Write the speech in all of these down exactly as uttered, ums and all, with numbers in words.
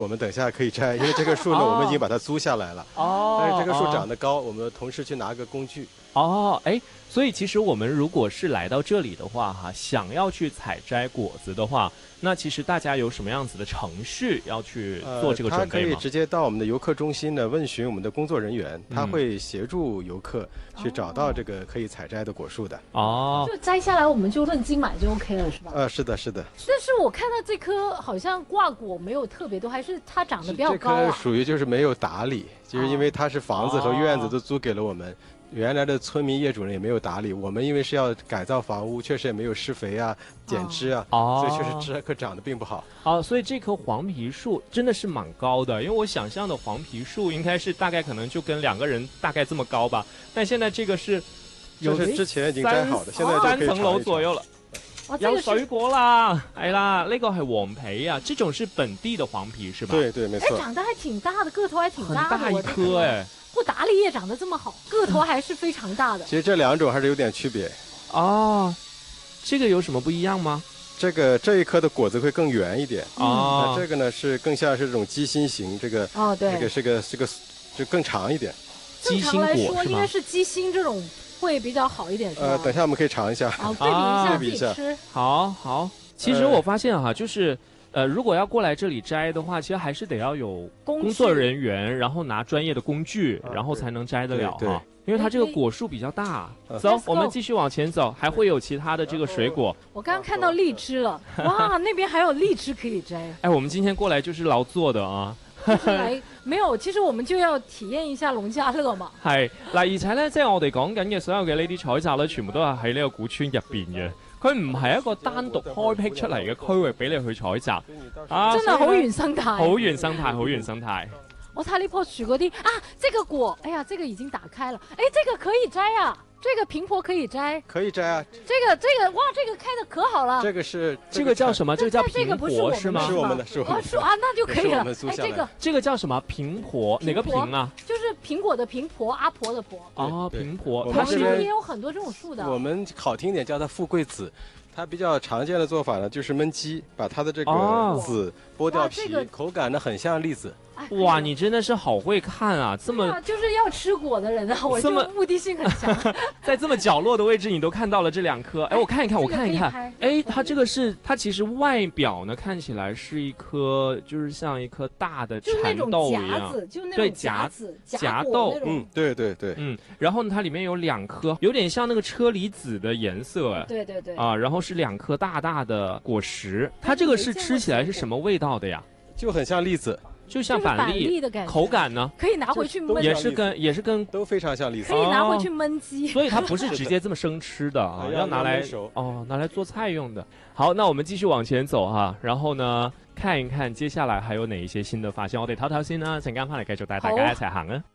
我们等下可以摘，因为这棵树呢，我们已经把它租下来了。哦。但是这棵树长得高，我们同时去拿个工具。 哦，哎，所以其实我们如果是来到这里的话，哈，想要去采摘果子的话，那其实大家有什么样子的程序要去做这个准备吗？ 呃、他可以直接到我们的游客中心呢，问询我们的工作人员，他会协助游客去找到这个可以采摘的果树的。 哦， 就摘下来我们就论斤买就 OK 了，是吧？ 呃，是的，是的。 但是我看到这棵好像挂果没有特别多，还是它长得比较高啊？ 这棵属于就是没有打理，就是因为它是房子和院子都租给了我们。哦，原来的村民业主人也没有打理，我们因为是要改造房屋，确实也没有施肥啊、剪枝啊，哦、所以确实这棵长得并不好。 哦，所以这棵黄皮树真的是蛮高的，因为我想象的黄皮树应该是大概可能就跟两个人大概这么高吧，但現在這個是有是之前已經摘好的，現在就可以三層樓左右了。有水果啦，係啦，呢個係黃皮啊，這種是本地的黃皮是吧？ 對對，沒錯。 哎，長得還挺大的，個頭還挺大的， 很大一顆哎。 不打理也長得這麼好，個頭還是非常大的。 其實這兩種還是有點區別。 哦，這個有什麼不一樣嗎？ 這個這一顆的果子會更圓一點。哦，那這個呢是更像是這種雞心型，這個哦對， 這個是個是個就更長一點。 正常來說應該是雞心這種會比較好一點，是吧？ 呃，等下我們可以嘗一下， 啊，對比一下，對比一下，自己吃。 好好，其實我發現哈，就是呃，如果要過來這裡摘的話，其實還是得要有工作人員，然後拿專業的工具，然後才能摘得了哈。因為它這個果樹比較大。走，我們繼續往前走，還會有其他的這個水果。 我剛剛看到荔枝了，哇，那邊還有荔枝可以摘。 哎，我們今天過來就是勞作的啊。 來沒有，其實我們就要體驗一下農家樂嘛。 係嗱，而且咧，即係我哋講緊嘅所有嘅呢啲採摘咧，全部都係喺呢個古村入邊嘅。佢唔係一個單獨開闢出嚟嘅區域俾你去採摘。 啊，真係好原生態。 好原生態，好原生態。 我睇呢棵樹嗰啲啊，這個果，哎呀，這個已經打開了，哎，這個可以摘啊。這個蘋果可以摘， 可以摘啊。 這個這個哇，這個開得可好了。 這個是這個叫什麼？這個叫蘋果是嗎？ 是我們的，是我們的。 啊，那就可以了。哎，這個這個叫什麼？蘋婆？哪個蘋啊？ 就是蘋果的蘋，婆阿婆的婆。 哦，蘋婆。 它這邊也有很多這種樹的。 我們好聽點叫它富貴子。它比較常見的做法呢，就是燜雞，把它的這個籽剝掉皮，口感呢很像栗子。 哇，你真的是好會看啊！這麼就是要吃果的人啊，我就目的性很強。 在這麼角落的位置，你都看到了這兩顆。哎，我看一看，我看一看。哎，它這個是它其實外表呢看起來是一顆，就是像一顆大的蠶豆一樣， 就那種夾子， 夾豆。 嗯，對對對， 嗯。然後呢，它裡面有兩顆，有點像那個車厘子的顏色。哎， 對對對。 啊，然後是兩顆大大的果實。它這個是吃起來是什麼味道的呀？ 就很像栗子。 就像板栗的感覺， 口感呢？ 可以拿回去燜， 也是跟也是跟都非常像栗子， 可以拿回去燜雞。 所以它不是直接這麼生吃的啊，要拿來哦拿來做菜用的。好，那我們繼續往前走哈，然後呢看一看接下來還有哪一些新的發現。我哋唞唞先啦，陣間翻嚟繼續帶大家一齊行啊！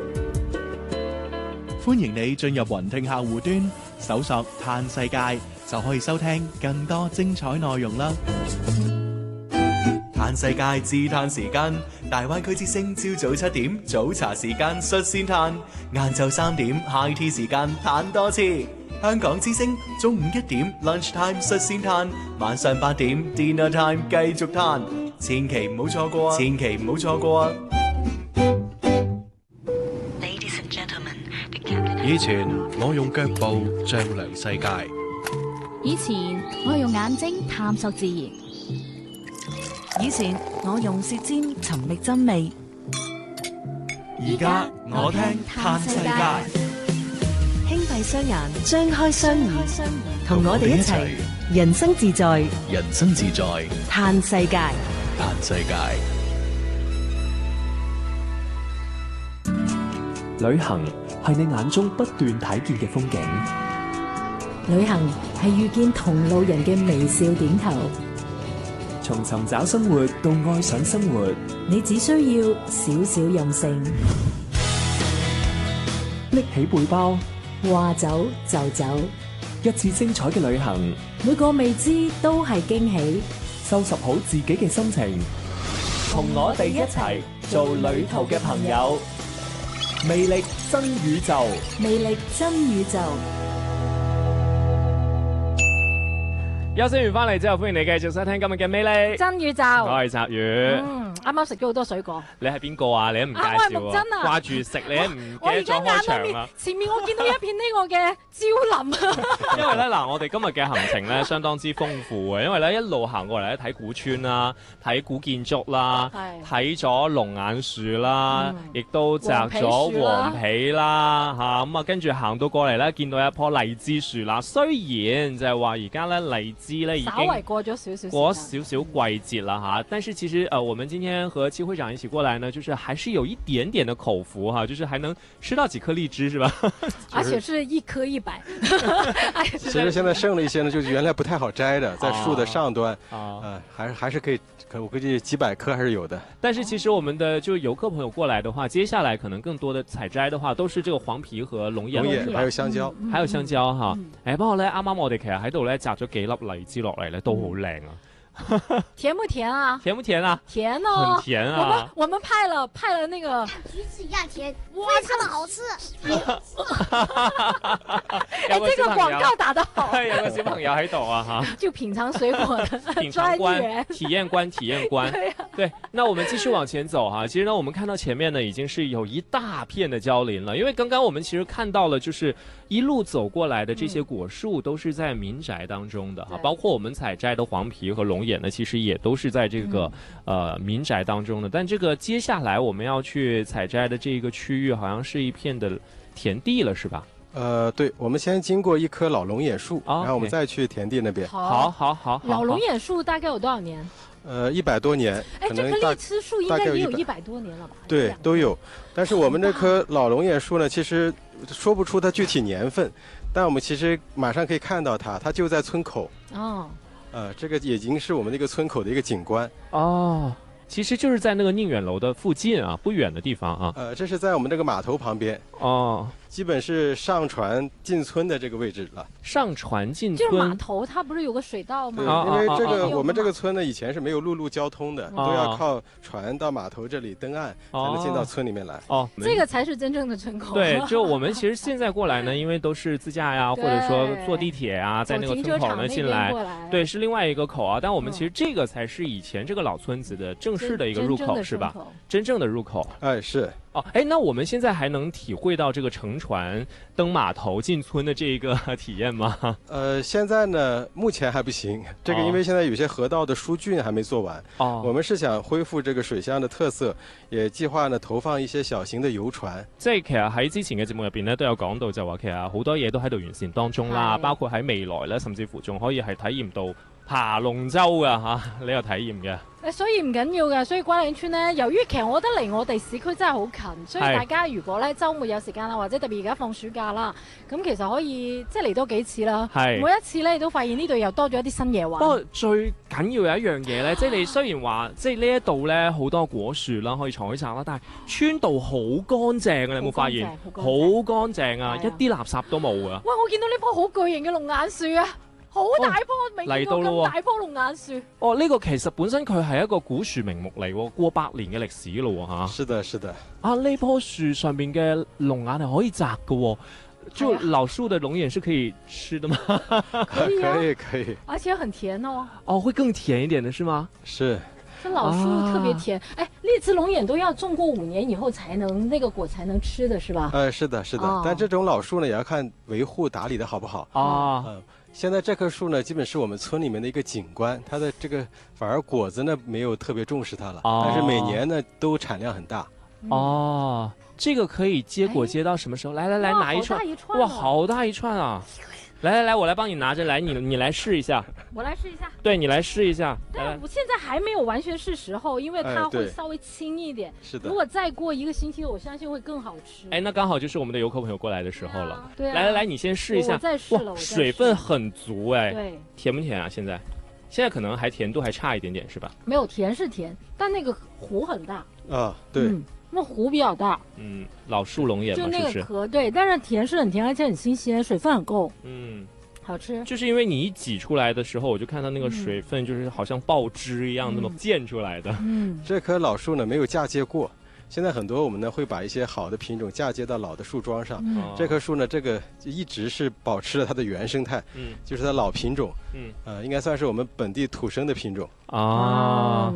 歡迎你進入雲聽客戶端，搜索嘆世界就可以收聽更多精彩內容啦。嘆世界自嘆時間，大灣區之聲朝早七點早茶時間率先嘆，晏晝三點 high tea 時間嘆多次。香港之聲中午一點 lunch time 率先嘆，晚上八點 dinner time 繼續嘆，千祈唔好錯過，千祈唔好錯過啊！ 以前我用腳步丈量世界， 以前我用眼睛探索自然。以前我用舌尖尋覓真味， 而家我聽嘆世界。 輕閉雙眼，張開雙耳，同我哋一齊人生自在， 人生自在嘆世界， 嘆世界。 旅行係你眼中不斷睇見嘅風景， 旅行係遇見同路人嘅微笑點頭。 從尋找生活到愛上生活， 你只需要少少任性， 拎起背包， 話走就走， 一次精彩嘅旅行， 每個未知都係驚喜。 收拾好自己嘅心情，同我哋一齊做旅途嘅朋友。魅力真宇宙， 魅力真宇宙。 休息完翻嚟之後，歡迎你繼續收聽今日嘅魅力真宇宙。 我係澤宇。 嗯， 啱啱食咗好多水果。 你係邊個啊？你都唔介紹啊？ 我係木真啊！ 掛住食你都唔記得咗開場啦。 前面我見到一片呢個嘅蕉林啊。 因為咧嗱，我哋今日嘅行程咧相當之豐富嘅，因為咧一路行過嚟咧睇古村啦，睇古建築啦，睇咗龍眼樹啦，亦、嗯、都摘咗黃皮啦嚇，咁啊跟住行到過嚟咧，見到一棵荔枝樹啦。雖然就係話而家咧荔枝咧已經稍微過咗少少過少少季節啦嚇，但是其實呃我們今天和戚會長一起過來呢，就是還是有一點點的口福哈，就是還能吃到幾顆荔枝是吧？ 而且是一顆一百。 其實現在剩了一些呢，就是原來不太好摘的，在樹的上端，啊、呃，還是還是可以，可我估計幾百顆還是有的。 但是其實我們的就遊客朋友過來的話，接下來可能更多的採摘的話，都是這個黃皮和龍眼， 龍眼還有香蕉， 嗯、還有香蕉哈。誒、嗯哎，不過咧，啱啱我哋其實喺度咧摘咗幾粒荔枝落嚟咧，都好靚啊。 甜不甜啊？ 甜不甜啊？ 甜哦， 很甜啊！ 我們我們派了派了那個橘子一樣甜，非常的好吃。 哎，這個廣告打得好。 有個小朋友喺度啊哈， 就品嘗水果的品嘗官、體驗官、體驗官。對、啊、對，那我們繼續往前走哈。其實呢，我們看到前面呢已經是有一大片的蕉林了，因為剛剛我們其實看到了，就是一路走過來的這些果樹都是在民宅當中的哈、嗯，包括我們採摘的黃皮和龍眼呢，其實也都是在這個、嗯、呃民宅當中的。但這個接下來我們要去採摘的這個區域，好像是一片的田地了，是吧？ 呃，對，我們先經過一棵老龍眼樹， 哦、 然後我們再去田地那邊。 好，好，好。 老龍眼樹大概有多少年？ 呃，一百多年。 哎，這棵荔枝樹應該也有一百多年了吧？ 對，都有。但是我們這棵老龍眼樹呢，其實說不出它具體年份，但我們其實馬上可以看到它，它就在村口。哦。呃，這個已經是我們那個村口的一個景觀。 哦。其實就是在那個寧遠樓的附近啊，不遠的地方啊。 呃，這是在我們這個碼頭旁邊。 哦。 基本是上船進村的這個位置了。 上船進村， 就是碼頭，它不是有個水道嗎？ 對，因為這個我們這個村呢，以前是沒有陸路交通的，都要靠船到碼頭這裡登岸，才能進到村裡面來。 哦， 這個才是真正的村口。 對，就我們其實現在過來呢，因為都是自駕呀，或者說坐地鐵啊，在那個村口呢進來，對，是另外一個口啊。但我們其實這個才是以前這個老村子的正式的一個入口，是吧？真正的入口。 哎，是。 哦，哎，那我們現在還能體會到這個乘船登碼頭進村的這個體驗嗎？ 呃，現在呢，目前還不行。這個因為現在有些河道的疏浚還沒做完。哦。我們是想恢復這個水鄉的特色，也計劃呢投放一些小型的遊船。 即係其實喺之前嘅節目入邊咧都有講到，就話其實好多嘢都喺度完善當中啦，包括喺未來咧，甚至乎仲可以係體驗到爬龍舟嘅吓呢個體驗嘅。 誒，所以唔緊要嘅，所以瓜嶺村呢，由於其實我覺得離我哋市區真係好近，所以大家如果咧週末有時間啦，或者特別而家放暑假啦，咁其實可以即係嚟多幾次啦。係，每一次咧都發現呢度又多咗一啲新嘢玩。不過最緊要有一樣嘢咧，即係你雖然話即係呢一度咧好多果樹啦，可以採摘啦，但係村道好乾淨啊！你有冇發現？好乾淨啊，一啲垃圾都冇啊！ 哇！我見到呢棵好巨型嘅龍眼樹啊！好大棵，未見過咁大棵龍眼樹。 哦，呢、這個其實本身佢係一個古樹名木嚟，過百年嘅歷史咯吓。 是的，是的。 啊，呢棵樹上邊嘅龍眼係可以摘嘅，就老樹的龍眼是可以吃的嗎？ 可以、啊， 可以，可以。 而且很甜哦。 哦，會更甜一點的是嗎？ 是。 這老樹特別甜，哎、啊，荔枝龍眼都要種過五年以後才能那個果才能吃的是吧？ 呃，是的，是的。哦、但這種老樹呢，也要看維護打理的好不好啊。嗯。現在這棵樹呢，基本是我們村裏面的一個景觀，它的這個反而果子呢沒有特別重視它了，哦、但是每年呢都產量很大。 哦，這個可以結果結到什麼時候？來來來，拿一串，哇，好大一串啊！來來來，我來幫你拿着，來你你來試一下。 我來試一下。 對，你來試一下。 但我現在還沒有完全是時候，因為它會稍微輕一點。是的。如果再過一個星期，我相信會更好吃。 哎，那剛好就是我們的遊客朋友過來的時候了。 對啊。 來來來，你先試一下。 我再試了。 哇，水分很足哎。 對。 甜不甜啊？現在？現在可能還甜度還差一點點，是吧？ 沒有，甜是甜，但那個核很大。 啊，對。 嗯，那核比較大。 嗯，老樹龍眼嘛， 就那個核，對，但是甜是很甜，而且很新鮮，水分很夠。 嗯。 好吃， 就是因為你一擠出來的時候，我就看到那個水分，就是好像爆汁一樣，那麼濺出來的。 嗯，這棵老樹呢沒有嫁接過，現在很多我們呢會把一些好的品種嫁接到老的樹樁上。嗯，這棵樹呢，這個一直是保持了它的原生態，嗯，就是它老品種，嗯，呃，應該算是我們本地土生的品種。 啊。嗯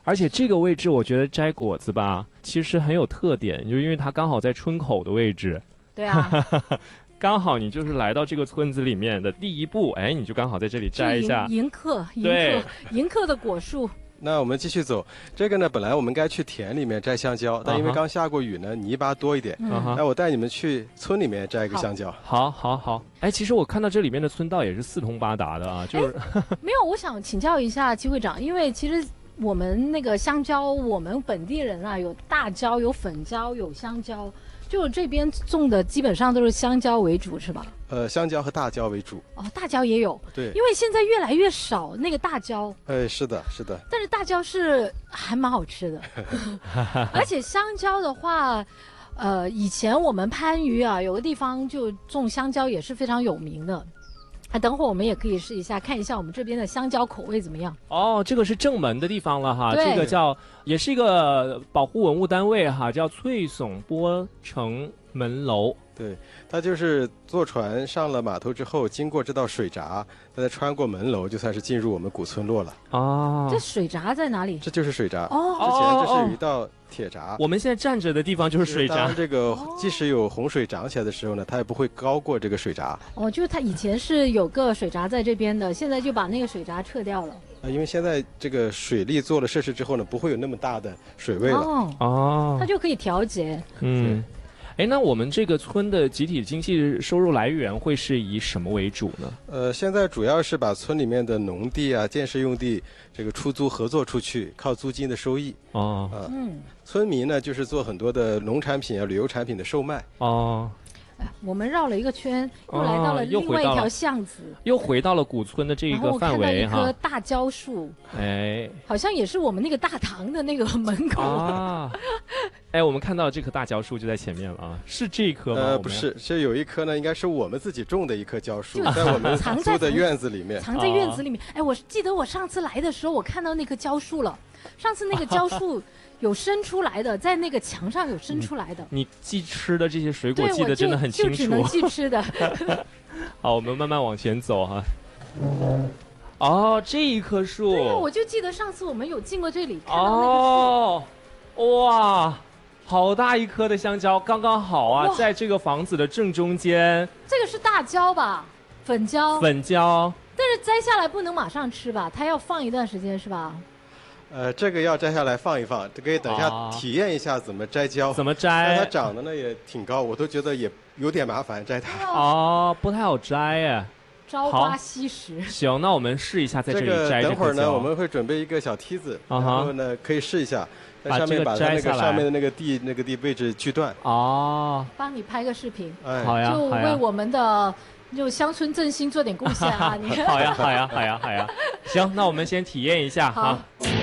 而且这个位置我觉得摘果子吧，其实很有特点，就因为它刚好在村口的位置。 对啊。 刚好你就是来到这个村子里面的第一步，哎，你就刚好在这里摘一下。 迎客，迎客，迎客的果树。 那我们继续走，这个呢，本来我们该去田里面摘香蕉，但因为刚下过雨呢，泥巴多一点。 嗯、 那我带你们去村里面摘一个香蕉。 好，好，好。哎，其实我看到这里面的村道也是四通八达的啊，就是。 没有，我想请教一下戚会长，因为其实我们那个香蕉，我们本地人啊，有大蕉，有粉蕉，有香蕉。就这边种的基本上都是香蕉为主，是吧？ 呃，香蕉和大蕉为主。 哦，大蕉也有。 对， 因为现在越来越少那个大蕉。 哎，是的，是的。 但是大蕉是还蛮好吃的，而且香蕉的话，呃，以前我们番禺啊，有个地方就种香蕉也是非常有名的。啊，等会儿我们也可以试一下，看一下我们这边的香蕉口味怎么样。 哦，这个是正门的地方了哈，这个叫也是一个保护文物单位哈，叫翠耸波城门楼。 对，它就是坐船上了码头之后，经过这道水闸，再穿过门楼，就算是进入我们古村落了。 哦， 这水闸在哪里？ 这就是水闸。 哦， 之前这是有一道铁闸。 我们现在站着的地方就是水闸。 当这个即使有洪水涨起来的时候呢，它也不会高过这个水闸。 哦，就是它以前是有个水闸在这边的，现在就把那个水闸撤掉了。 啊，因为现在这个水利做了设施之后呢，不会有那么大的水位了。 哦， 哦， 它就可以调节。 嗯。哎，那我们这个村的集体经济收入来源会是以什么为主呢？ 呃，现在主要是把村里面的农地啊、建设用地这个出租合作出去，靠租金的收益。 哦， 呃、嗯，村民呢就是做很多的农产品啊、旅游产品的售卖。 哦。 我们绕了一个圈，又来到了另外一条巷子， 哦、又回到了古村的这一个范围哈。然后看到一棵大蕉树， 哎， 好像也是我们那个大堂的那个门口啊。哎，我们看到这棵大蕉树就在前面了啊，是这棵吗？ 呃，不是，是有一棵呢，应该是我们自己种的一棵蕉树，在我们租的院子里面， 藏在院子里面。哎，我记得我上次来的时候，我看到那棵蕉树了。上次那个蕉树有伸出来的，在那个墙上有伸出来的。 你记吃的这些水果记得真的很清楚。 就只能记吃的。 好，我们慢慢往前走哈。哦，这一棵树。 对呀，我就记得上次我们有进过这里，看到那个树。 哦，哇，好大一棵的香蕉，刚刚好啊，在这个房子的正中间。 这个是大蕉吧？粉蕉。 粉蕉。 但是摘下来不能马上吃吧？它要放一段时间是吧？ 呃，这个要摘下来放一放，可以等一下体验一下怎么摘蕉。 怎么摘？ 它长得呢也挺高，我都觉得也有点麻烦摘它。 哦，不太好摘耶。 朝花夕拾。 行，那我们试一下在这里摘这个。等会儿呢，我们会准备一个小梯子， 啊、 然后呢可以试一下，在上面把它那个上面的那个地那个地位置锯断。 哦。 帮你拍个视频。 哎， 好呀， 就为我们的。就乡村振兴做點貢獻啊！你好呀，好呀，好呀，好呀！行，那我們先體驗一下哈。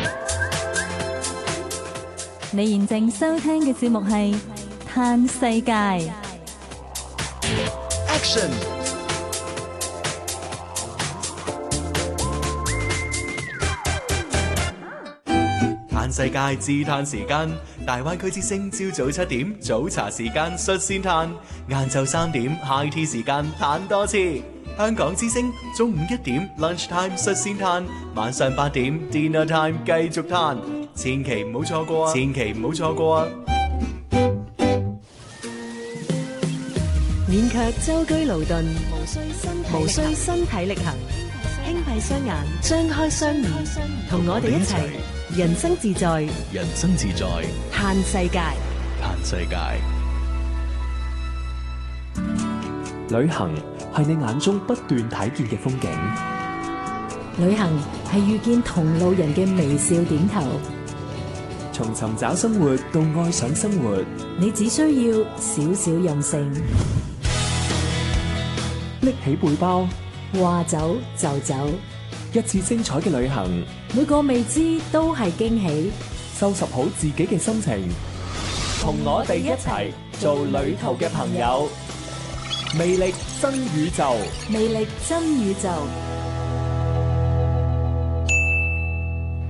你現正收聽嘅節目係《嘆世界》。 Action！ 嘆世界自嘆時間，大灣區之聲朝早七點早茶時間率先嘆，晏晝三點 high tea 時間嘆多次。香港之聲中午一點 lunch time 率先嘆，晚上八點 dinner time 繼續嘆，千祈唔好錯過啊！千祈唔好錯過啊！ 免卻舟車勞頓，無需身體力行，輕閉雙眼，張開雙耳，同我哋一齊人生自在， 人生自在， 嘆世界， 嘆世界。 旅行係你眼中不斷睇見嘅風景， 旅行係遇見同路人嘅微笑點頭。 從尋找生活到愛上生活， 你只需要少少任性。 拎起背包， 話走就走， 一次精彩嘅旅行， 每個未知都係驚喜。 收拾好自己嘅心情，同我哋一齊做旅途嘅朋友。魅力真宇宙， 魅力真宇宙。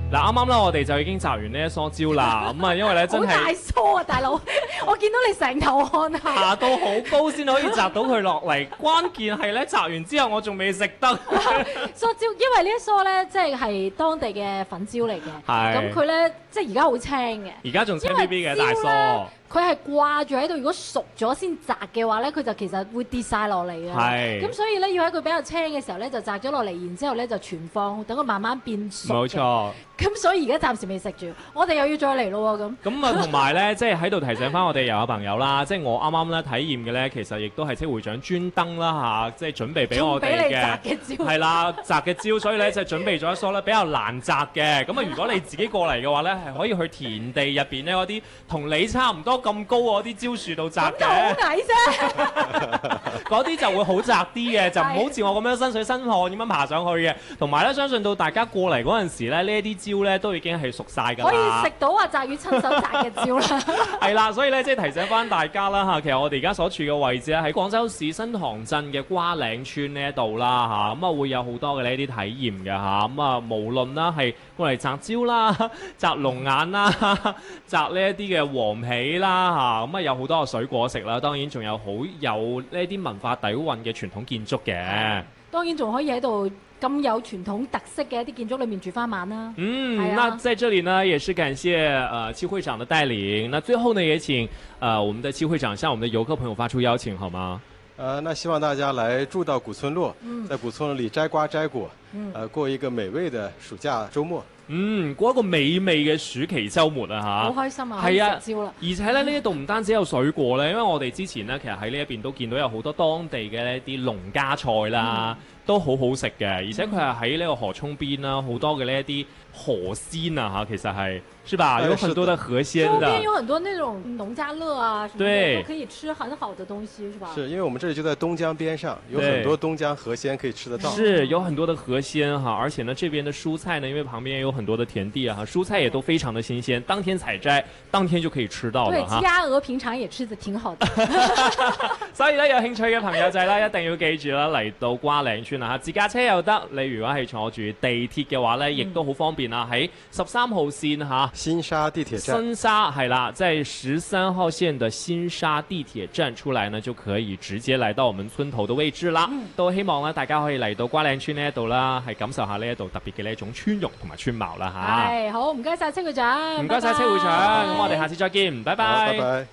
嗱，啱啱咧我哋就已經摘完呢一梳蕉啦，咁啊因為咧真係好大梳啊，大佬！我見到你成頭汗啊， 爬到好高先可以摘到佢落嚟，關鍵係咧摘完之後我仲未食得梳蕉，因為呢一梳咧即係係當地嘅粉蕉嚟嘅，咁佢咧即係而家好青嘅， 而家仲青 B B 嘅大梳。 佢係掛住喺度，如果熟咗先摘嘅話咧，佢就其實會跌晒落嚟嘅。係。咁所以咧，要喺佢比較青嘅時候咧，就摘咗落嚟，然之後咧就存放，等佢慢慢變熟。 冇錯。 咁所以而家暫時未食住，我哋又要再嚟咯喎咁。 咁啊，同埋咧，即係喺度提醒翻我哋又有朋友啦，即係我啱啱咧體驗嘅咧，其實亦都係戚會長專登啦嚇，即係準備俾我哋嘅。 摘嘅蕉。係啦，摘嘅蕉，所以咧就準備咗一梳咧比較難摘嘅。咁啊，如果你自己過嚟嘅話咧，係可以去田地入邊咧嗰啲同你差唔多咁高嗰啲蕉樹度摘嘅。 咁就好矮啫。 嗰啲就會好窄啲嘅，就唔好似我咁樣身水身汗咁樣爬上去嘅。同埋咧，相信到大家過嚟嗰陣時咧，呢一啲蕉咧都已經係熟晒㗎啦。 可以食到啊！澤宇親手摘嘅蕉啦。 係啦，所以咧即係提醒翻大家啦嚇，其實我哋而家所處嘅位置咧喺廣州市新塘鎮嘅瓜嶺村呢一度啦嚇，咁啊會有好多嘅呢啲體驗嘅嚇，咁啊無論啦係過嚟摘蕉啦、摘龍眼啦、摘呢一啲嘅黃皮啦嚇，咁啊有好多嘅水果食啦，當然仲有好有呢啲文化底蘊嘅傳統建築嘅。 當然仲可以喺度咁有傳統特色嘅一啲建築裏面住翻晚啦。 嗯，那在這裡呢，也是感謝呃戚會長的帶領。那最後呢，也請呃我們的戚會長向我們的遊客朋友發出邀請，好嗎？ 呃，那希望大家來住到古村落，嗯、在古村落裡摘瓜摘果，嗯、呃，過一個美味的暑假週末。 嗯，過一個美味嘅暑期週末啊嚇！ 好開心啊！ 係啊， 食蕉啦！ 而且咧呢一度唔單止有水果咧，因為我哋之前咧其實喺呢一邊都見到有好多當地嘅呢啲農家菜啦。嗯都好好食嘅，而且佢係喺呢個河涌邊啦，好多嘅呢一啲河鮮啊嚇，其實係，是吧？有很多的河鮮的。 周邊有很多那種農家樂啊，什麼的都可以吃很好的東西，是吧？ 是因為我們這裡就在東江邊上，有很多東江河鮮可以吃得到。 是有很多的河鮮哈，而且呢，這邊的蔬菜呢，因為旁邊有很多的田地啊，蔬菜也都非常的新鮮，當天採摘，當天就可以吃到了哈。 對，鴨鵝平常也吃得挺好的。 所以呢，有興趣嘅朋友仔呢，一定要記住啦，嚟到瓜嶺村啊，自駕車又得，你如果係坐住地鐵嘅話呢，亦都好方便啊，喺十三號線嚇， 新沙地鐵站。 新沙係啦，在十三號線的新沙地鐵站出來呢，就可以直接來到我們村頭的位置啦。嗯、都希望咧，大家可以嚟到瓜嶺村呢一度啦，係感受下呢一度特別嘅呢一種村容同埋村貌啦嚇。 係，好，唔該晒戚會長， 唔該晒戚會長，咁我哋下次再見，拜拜。 拜拜。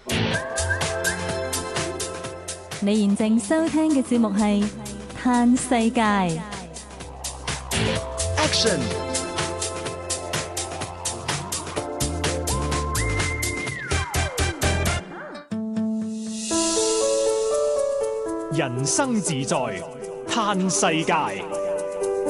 你現正收聽嘅節目係《嘆世界》。 Action！ 人生自在，嘆世界。